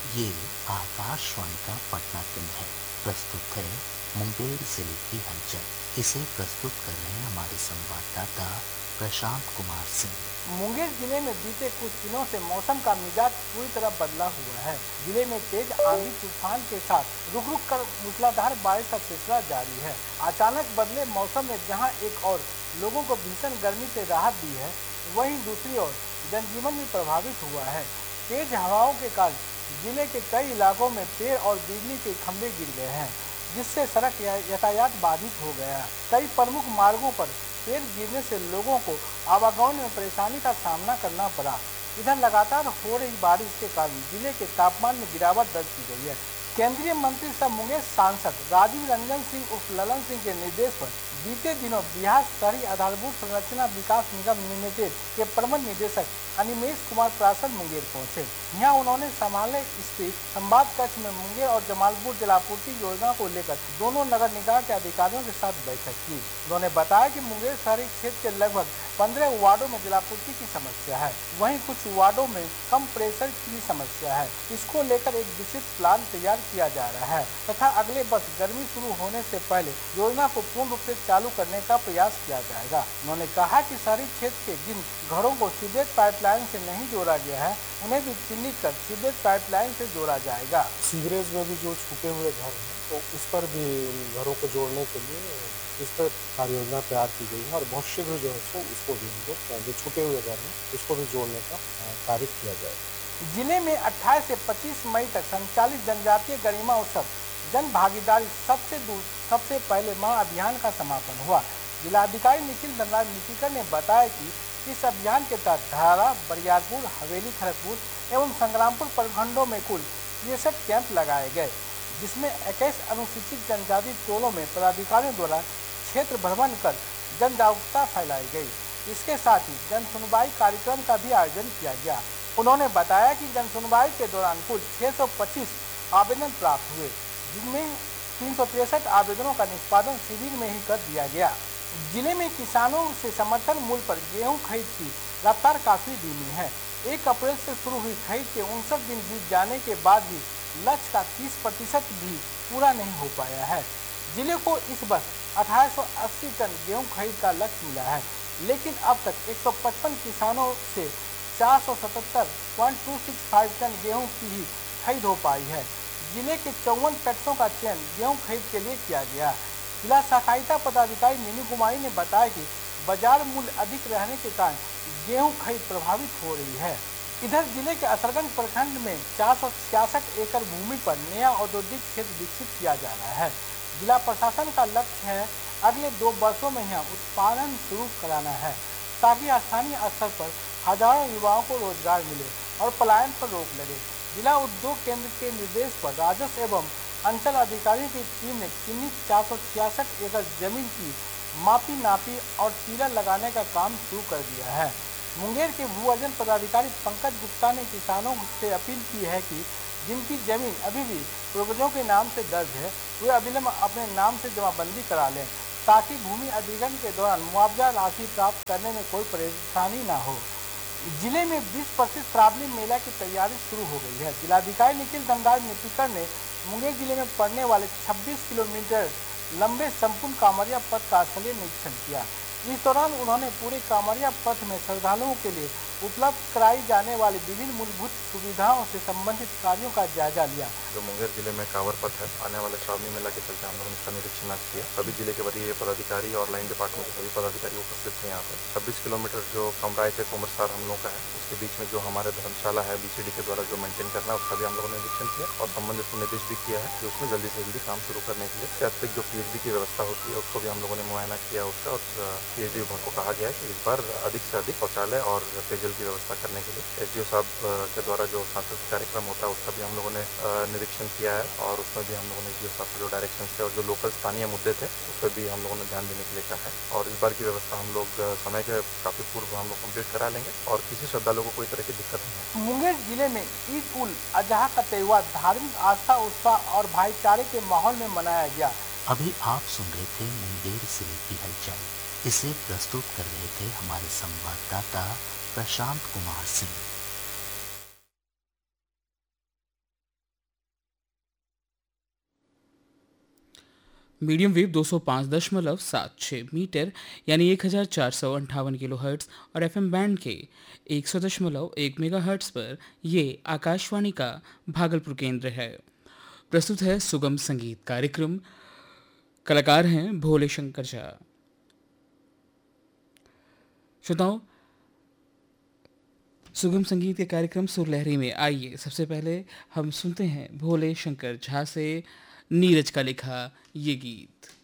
ये आकाशवाणी का पटना केंद्र है। प्रस्तुत है मुंगेर जिले की हलचल। इसे प्रस्तुत कर रहे हैं हमारे संवाददाता प्रशांत कुमार सिंह। मुंगेर जिले में बीते कुछ दिनों से मौसम का मिजाज पूरी तरह बदला हुआ है। जिले में तेज आंधी तूफान के साथ रुक रुक कर मूसलाधार बारिश का सिलसिला जारी है। अचानक बदले मौसम ने जहां एक और लोगों को भीषण गर्मी से राहत दी है, वहीं दूसरी ओर जनजीवन भी प्रभावित हुआ है। तेज हवाओं के कारण जिले के कई इलाकों में पेड़ और बिजली के खंभे गिर गए हैं, जिससे सड़क यातायात बाधित हो गया। कई प्रमुख मार्गों पर पेड़ गिरने से लोगों को आवागमन में परेशानी का सामना करना पड़ा। इधर लगातार हो रही बारिश के कारण जिले के तापमान में गिरावट दर्ज की गई है। केंद्रीय मंत्री सह मुंगेर सांसद राजीव रंजन सिंह उर्फ ललन सिंह के निर्देश पर बीते दिनों बिहार शहरी आधारभूत संरचना विकास निगम लिमिटेड के प्रबंध निदेशक अनिमेश कुमार प्रासद मुंगेर पहुंचे। यहाँ उन्होंने समालय स्थित संवाद कक्ष में मुंगेर और जमालपुर जलापूर्ति योजना को लेकर दोनों नगर निकाय के अधिकारियों के साथ बैठक की। उन्होंने बताया कि मुंगेर शहरी क्षेत्र के लगभग 15 वार्डों में जलापूर्ति की समस्या है, वहीं कुछ वार्डों में कम प्रेशर की समस्या है। इसको लेकर एक विस्तृत प्लान तैयार किया जा रहा है तथा अगले वर्ष गर्मी शुरू होने से पहले योजना को पूर्ण रूप से चालू करने का प्रयास किया जाएगा। उन्होंने कहा कि शहरी क्षेत्र के जिन घरों को सीवेज पाइपलाइन से नहीं जोड़ा गया है, उन्हें भी चिन्हित कर सीवेज पाइपलाइन से जोड़ा जाएगा। सीवरेज में भी जो छूटे हुए घर हैं तो उस पर भी उन घरों को जोड़ने के लिए विस्तृत कार्य योजना तैयार की गई है और बहुत शीघ्र जो है उसको भी हम लोग जो छूटे हुए घर हैं उसको भी जोड़ने का कार्य किया जाएगा। जिले में 28 से 25 मई तक संचालित जनजातीय गरिमा उत्सव जन भागीदारी सबसे दूर सबसे पहले माह अभियान का समापन हुआ। जिलाधिकारी निखिल धनराज नितिकर ने बताया कि इस अभियान के तहत धारा, बरियारपुर, हवेली, खड़गपुर एवं संग्रामपुर प्रखंडों में कुल 63 कैंप लगाए गए, जिसमें 21 अनुसूचित जनजाति टोलों में पदाधिकारियों द्वारा क्षेत्र भ्रमण कर जन जागरूकता फैलाई गई। इसके साथ ही जन सुनवाई कार्यक्रम का भी आयोजन किया गया। उन्होंने बताया कि जन सुनवाई के दौरान कुल 625 आवेदन प्राप्त हुए, जिनमें 363 आवेदनों का निष्पादन शिविर में ही कर दिया गया। जिले में किसानों से समर्थन मूल्य पर गेहूं खरीद की रफ्तार काफी धीमी है। 1 अप्रैल से शुरू हुई खरीद के 59 दिन बीत जाने के बाद भी लक्ष्य का 30% भी पूरा नहीं हो पाया है। जिले को इस वर्ष 1880 टन गेहूं खरीद का लक्ष्य मिला है, लेकिन अब तक 155 किसानों से 477.265 टन गेहूं की ही खरीद हो पाई है। जिले के 54 पैक्सों का चयन गेहूं खरीद के लिए किया गया। जिला सहकारिता पदाधिकारी मीनू कुमारी ने बताया कि बाजार मूल्य अधिक रहने के कारण गेहूं खरीद प्रभावित हो रही है। इधर जिले के असरगंज प्रखंड में 466 एकड़ भूमि पर नया औद्योगिक क्षेत्र विकसित किया जा रहा है। जिला प्रशासन का लक्ष्य है अगले 2 वर्षों में यहाँ उत्पादन शुरू कराना है, ताकि स्थानीय स्तर पर हजारों युवाओं को रोजगार मिले और पलायन पर रोक लगे। जिला उद्योग केंद्र के निर्देश पर राजस्व एवं अंचल अधिकारियों की टीम ने चिन्हित 466 एकड़ जमीन की मापी नापी और टीलर लगाने का काम शुरू कर दिया है। मुंगेर के भू अर्जन पदाधिकारी पंकज गुप्ता ने किसानों से अपील की है कि जिनकी जमीन अभी भी पूर्वजों के नाम से दर्ज है, वे अविलंब अपने नाम से जमाबंदी करा लें, ताकि भूमि अधिग्रहण के दौरान मुआवजा राशि प्राप्त करने में कोई परेशानी न हो। जिले में 20% श्रावणी मेला की तैयारी शुरू हो गई है। जिलाधिकारी निखिल धनराज नितिकर ने मुंगेर जिले में पड़ने वाले 26 किलोमीटर लंबे संपूर्ण कांवरिया पथ का स्थलीय निरीक्षण किया। इस दौरान उन्होंने पूरे कांवरिया पथ में श्रद्धालुओं के लिए उपलब्ध कराई जाने वाली विभिन्न मूलभूत सुविधाओं से संबंधित कार्यों का जायजा लिया। जो मुंगेर जिले में कांवर पथ है, आने वाले श्रावणी मेला के चलते हम लोगों ने इसका निरीक्षण आज किया। सभी जिले के वरीय पदाधिकारी और लाइन डिपार्टमेंट के सभी पदाधिकारी उपस्थित थे यहाँ पे। 26 किलोमीटर जो कमराई से कुमरसार हम लोग का है, उसके बीच में जो हमारे धर्मशाला है बीसीडी के द्वारा जो मेंटेन करना है, उसका भी हम लोगों ने निरीक्षण किया और संबंधित को निर्देश भी किया है कि उसमें जल्दी से जल्दी काम शुरू करने के लिए अतिरिक्त जो पीएचडी की व्यवस्था होती है उसको भी हम लोगों ने मुआयना किया उसका, और पीएचडी विभाग को कहा गया है कि इस बार अधिक से अधिक शौचालय और पेयजल की व्यवस्था करने के लिए एसडीओ साहब के द्वारा जो सांस्कृतिक कार्यक्रम होता है उसका भी हम लोगों ने निरीक्षण किया है, और उसमें भी हम लोगों ने एसडीओ साहब के जो डायरेक्शन थे और जो लोकल स्थानीय मुद्दे थे उस पर भी हम लोगों ने ध्यान देने के लिए कहा है। और इस बार की व्यवस्था हम लोग समय के काफी पूर्व हम लोग कंप्लीट करा लेंगे और किसी श्रद्धालु को कोई तरह की दिक्कत नहीं है। मुंगेर जिले में ईद उल अजहा का त्योहार धार्मिक आस्था, उत्साह और भाईचारे के माहौल में मनाया गया। अभी आप सुन रहे थे मुंगेर जिले की हलचल। इसे प्रस्तुत कर रहे थे हमारे संवाददाता Prashant Kumar Singh. Medium wave 205.76 metre यानी 1458 किलोहर्ट्ज़ और एफएम बैंड के 100.1 मेगाहर्ट्ज़ पर ये आकाशवाणी का भागलपुर केंद्र है। प्रस्तुत है सुगम संगीत कार्यक्रम। कलाकार हैं भोले शंकर झा। श्रोताओं, सुगम संगीत के कार्यक्रम सुरलहरी में आइए सबसे पहले हम सुनते हैं भोले शंकर झा से नीरज का लिखा ये गीत।